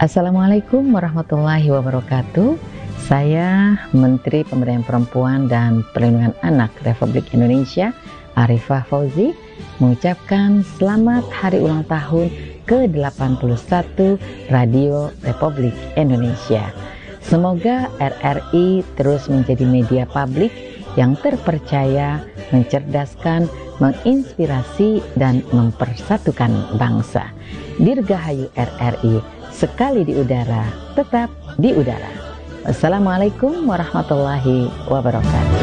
Assalamualaikum warahmatullahi wabarakatuh. Saya Menteri Pemberdayaan Perempuan dan Perlindungan Anak Republik Indonesia, Arifah Fauzi, mengucapkan selamat hari ulang tahun ke-81 Radio Republik Indonesia. Semoga RRI terus menjadi media publik yang terpercaya, mencerdaskan, menginspirasi, dan mempersatukan bangsa. Dirgahayu RRI, sekali di udara, tetap di udara. Wassalamualaikum warahmatullahi wabarakatuh.